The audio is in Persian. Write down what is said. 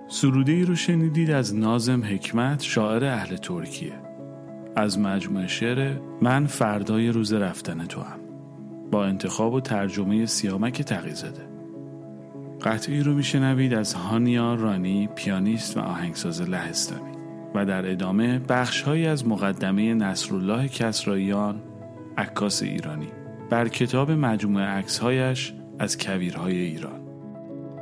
سروده ای رو شنیدید از ناظم حکمت، شاعر اهل ترکیه، از مجموعه شعر من فردای روز رفتن تو هم، با انتخاب و ترجمه سیامک تقی‌زاده. قطعی رو میشنوید از هانیا رانی، پیانیست و آهنگساز لهستانی، و در ادامه بخش‌هایی از مقدمه نصرالله کسراییان، عکاس ایرانی، بر کتاب مجموعه عکس‌هایش از کویرهای ایران.